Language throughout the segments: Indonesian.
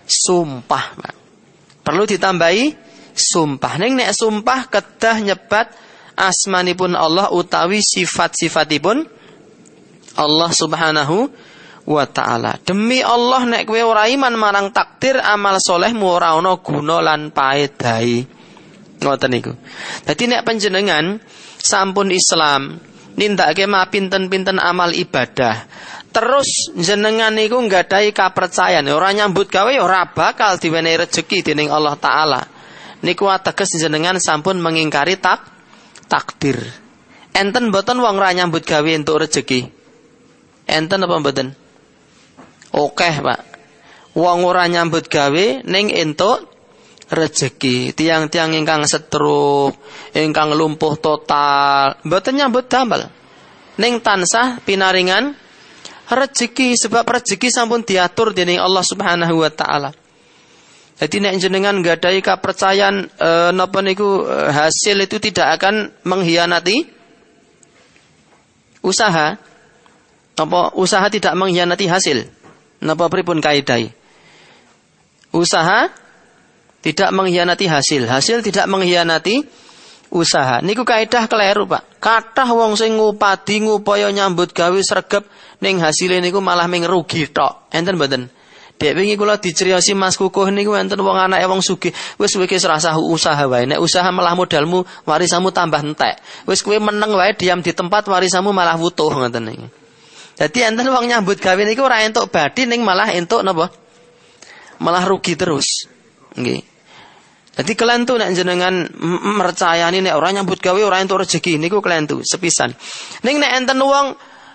sumpah, Pak. Perlu ditambahi sumpah. Nek sumpah kedah nyebat asmanipun Allah utawi sifat-sifatipun Allah Subhanahu wa ta'ala. Demi Allah nek kowe ora iman marang takdir, amal solehmu ora ana guna lan paedahe. Ngoten niku. Dadi nek panjenengan sampun Islam, nindakake pinten-pinten amal ibadah, terus jenengan niku nggadahi kapercayan, ora nyambut gawe ora bakal diwenehi rejeki dening Allah taala. Niku ateges jenengan sampun mengingkari takdir. Enten mboten wong ora nyambut gawe entuk rejeki? Enten apa mboten? Oke, Pak. Wong ora nyambut gawe ning entuk rejeki. Tiang-tiang ingkang stroke, ingkang lumpuh total, mboten nyambut damel. Ning tansah pinaringan rejeki, sebab rejeki sampun diatur dening Allah Subhanahu wa taala. Jadi nek jenengan nggadahi kepercayaan napa niku hasil itu tidak akan mengkhianati usaha. Napa usaha tidak mengkhianati hasil? Napa pripun kaidai? Usaha tidak mengkhianati hasil, hasil tidak mengkhianati usaha. Niku kaidah keliru, Pak. Kathah wong sing ngupadi ngupaya nyambut gawe sregep ning hasile niku malah ming rugi tok. Enten mboten? Dek wingi kula dicriosi Mas Kukuh niku enten wong anake wong sugih, wis kowe iki serasa usaha wae. Nek usaha malah modalmu warisanmu tambah entek. Wis kowe meneng wae diam di tempat warisanmu malah wutuh ngoten niku. Dadi enten wong nyambut gawe niku ora entuk badi ning malah entuk napa? Malah rugi terus. Nggih. Jadi kelentu nek jenengan mercayani nek ora nyambut gawe ora entuk rezeki niku kelentu sepisan. Ning nek enten wong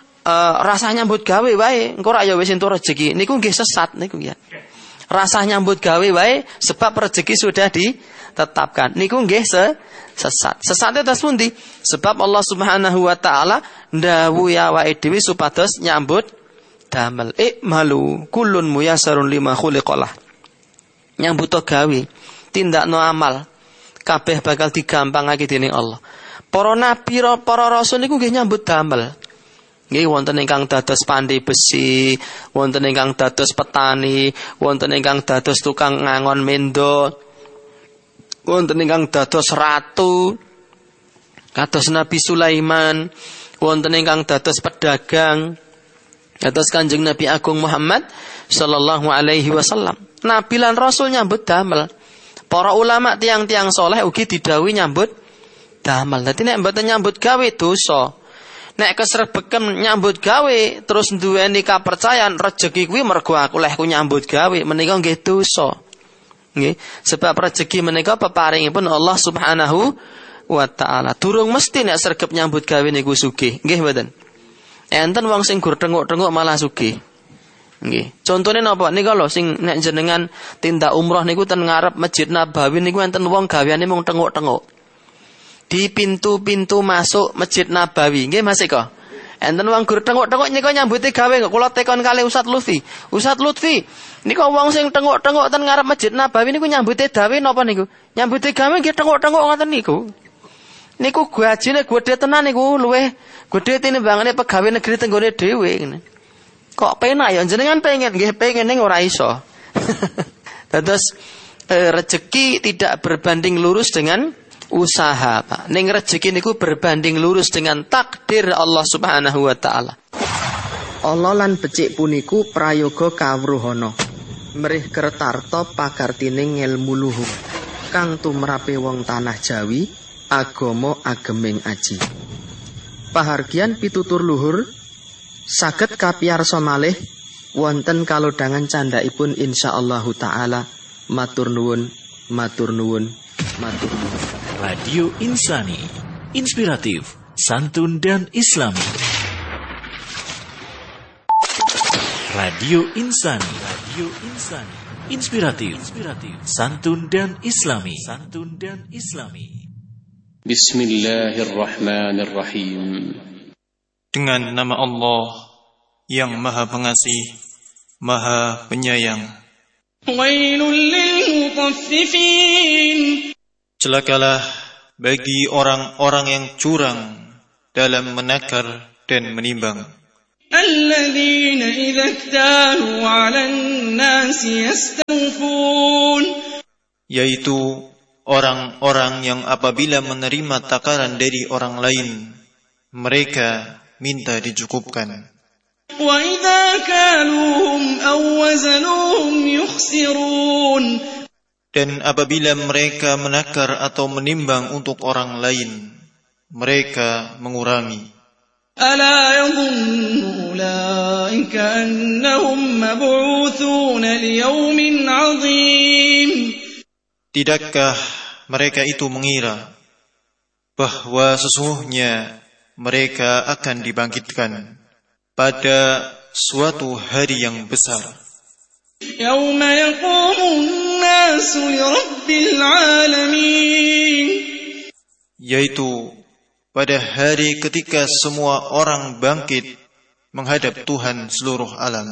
rasa nyambut gawe wae engko ora ya wis entuk rezeki niku nggih sesat niku ya. Rasa nyambut gawe wae sebab rezeki sudah ditetapkan. Niku nggih sesat. Sesate terus pundi? Sebab Allah Subhanahu wa taala ndawuhi awake dhewe supados nyambut damel. Malu kullun muyassarun lima khuliqalah. Nyambut gawe, tindakno amal kabeh bakal digampangake dening Allah. Para nabi, para rasul niku nggih nyambut damel. Nggih wonten ingkang dados pandai besi, wonten ingkang dados petani, wonten ingkang dados tukang ngangon mendo, wonten ingkang dados ratu, kados Nabi Sulaiman, wonten ingkang dados pedagang, kados Kanjeng Nabi Agung Muhammad sallallahu alaihi wasallam. Nabi lan Rasul nyambut damel. Para ulama tiang-tiang soleh ugi didhawuhi nyambut damel. Dadi nek mboten nyambut gawe dosa. Nek kesrebeken nyambut gawe terus duweni kapercayan rejeki kuwi mergo aku lehku nyambut gawe menika nggih dosa. Nggih, sebab rejeki menika peparingipun Allah Subhanahu wa taala. Durung mesti nek sregep nyambut gawe niku sugih. Nggih mboten? Enten wong sing gur tenguk-tenguk malah sugih. Nggih. Contone napa? Nika lho sing nek jenengan tindak umroh niku ten ngarep Masjid Nabawi niku enten wong gaweane mung tenguk-tenguk. Di pintu-pintu masuk Masjid Nabawi. Nggih Mas Eko. Enten wong gur tenguk-tenguk nika nyambuti gawe kok kula tekon kali Ustaz Lutfi. Ustaz Lutfi, nika wong sing tenguk-tenguk ten ngarep Masjid Nabawi niku nyambuti gawe napa niku? Nyambuti gawe nggih tenguk-tenguk ngoten niku. Niku gajine gedhe tenan niku, luweh gedhe tinimbangane pegawai negeri tenggone dhewe ngene. Kok penak ya jenengan pengen nggih pengen ning ora iso. Terus rezeki tidak berbanding lurus dengan usaha, Pak. Ning rezeki niku berbanding lurus dengan takdir Allah Subhanahu wa taala. Allah lan becik puniku prayoga kawruhana. Mrih kertarta pakartining ngelmu luhur. Kang tumrape wong tanah Jawi, agama ageming aji. Pahargian pitutur luhur saged kapiyarsa malih wonten kalodhangan candhaipun insyaallah taala. Matur nuwun, matur nuwun, matur nuwun. Radio Insani, inspiratif, santun dan islami. Radio Insani, Radio Insani, inspiratif, santun dan islami, santun dan islami. Bismillahirrahmanirrahim. Dengan nama Allah yang Maha Pengasih, Maha Penyayang. Wailul lil mutaffifin. Celakalah bagi orang-orang yang curang dalam menakar dan menimbang. الذين إذا اكتالوا على الناس يستوفون, yaitu orang-orang yang apabila menerima takaran dari orang lain, mereka minta dicukupkan. وإذا كالوهم أو وزنوهم يخسرون, Dan apabila mereka menakar atau menimbang untuk orang lain, mereka mengurangi. ألا يظن أولئك أنهم مبعوثون ليوم عظيم. Tidakkah mereka itu mengira bahwa sesungguhnya mereka akan dibangkitkan pada suatu hari yang besar, يوم يقوم الناس لرب العالمين, yaitu pada hari ketika semua orang bangkit menghadap Tuhan seluruh alam.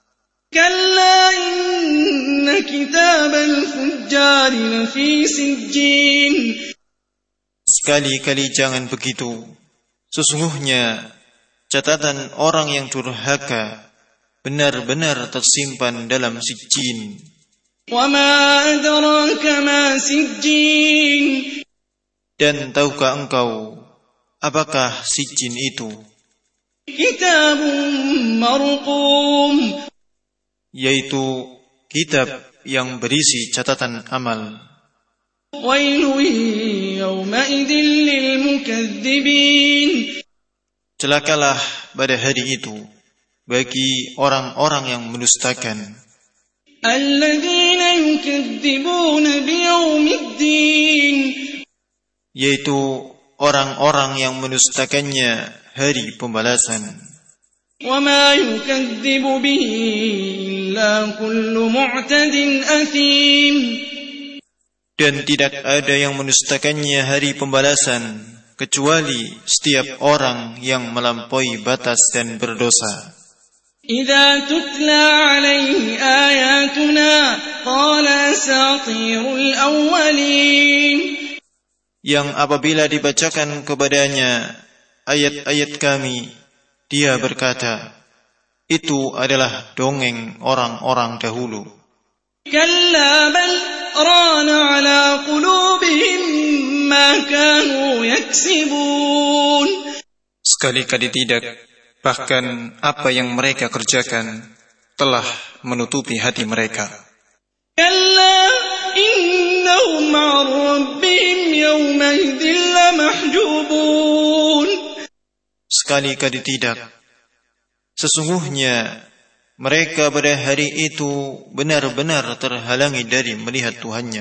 كلا إن كتاب الفجار لفي سجين. Sekali-kali jangan begitu. Sesungguhnya catatan orang yang durhaka benar-benar tersimpan dalam sijjin. وما أدراك ما سجين. Dan tahukah engkau apakah sijjin itu? كتاب مرقوم. Yaitu kitab yang berisi catatan amal. ويل يومئذ للمكذبين. Celakalah pada hari itu bagi orang-orang yang mendustakan, الذين يكذبون بيوم الدين. yaitu orang-orang yang mendustakannya hari pembalasan. وما يكذب به إلا كل معتد أثيم. Dan tidak ada yang mendustakannya hari pembalasan kecuali setiap orang yang melampaui batas dan berdosa. إذا تتلى عليه آياتنا قال أساطير الأولين. Yang apabila dibacakan kepadanya ayat-ayat kami, dia berkata, itu adalah dongeng orang-orang dahulu. كلا بل ران على قلوبهم ما كانوا يكسبون. Sekali-kali tidak, bahkan apa yang mereka kerjakan telah menutupi hati mereka. كلا إنهم عن ربهم يومئذ لمحجوبون. Sekali-kali tidak, sesungguhnya mereka pada hari itu benar-benar terhalangi dari melihat Tuhannya.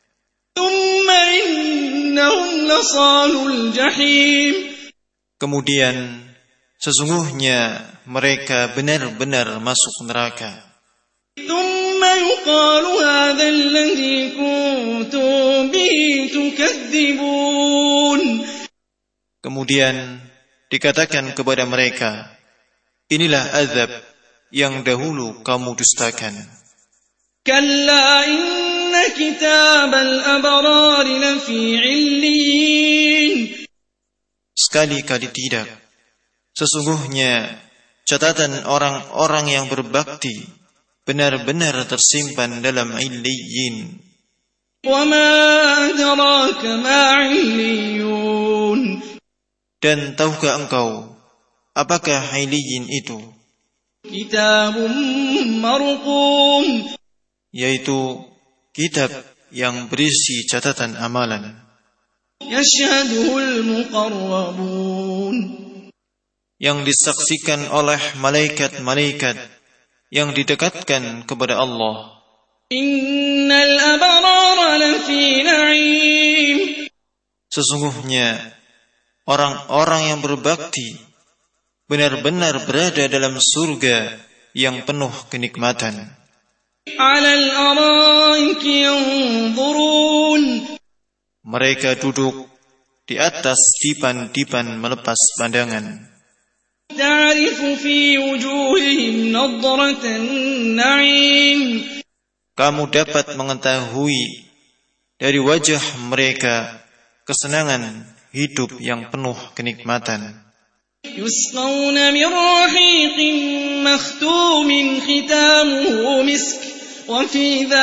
ثم إنهم لصالوا الجحيم. Kemudian sesungguhnya mereka benar-benar masuk neraka. ثم يقال هذا الذي كنتم به تكذبون. Kemudian dikatakan kepada mereka, inilah azab yang dahulu kamu dustakan. كلا إن كتاب الأبرار لفي عليين. Sekali-kali tidak, sesungguhnya catatan orang-orang yang berbakti benar-benar tersimpan dalam illiyin. وما أدراك ما عليون. Dan tahukah engkau apakah illiyin itu? كتاب مرقوم. Yaitu kitab yang berisi catatan amalan. يشهده المقربون. Yang disaksikan oleh malaikat-malaikat yang didekatkan kepada Allah. إن الأبرار لفي نعيم. Sesungguhnya orang-orang yang berbakti benar-benar berada dalam surga yang penuh kenikmatan. على الأرائك ينظرون. Mereka duduk di atas dipan-dipan melepas pandangan. تعرف في وجوههم نضرة النعيم. Kamu dapat mengetahui dari wajah mereka kesenangan hidup yang penuh kenikmatan. يسقون من رحيق مختوم ختامه مسك وفي